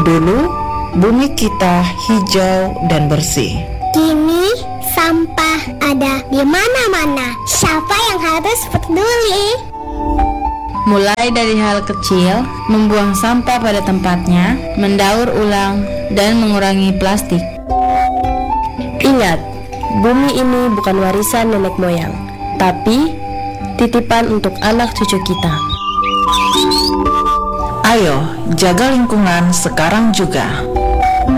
Dulu, bumi kita hijau dan bersih. Kini sampah ada di mana-mana. Siapa yang harus peduli? Mulai dari hal kecil, membuang sampah pada tempatnya, mendaur ulang, dan mengurangi plastik. Ingat, bumi ini bukan warisan nenek moyang, tapi titipan untuk anak cucu kita. Ayo, jaga lingkungan sekarang juga.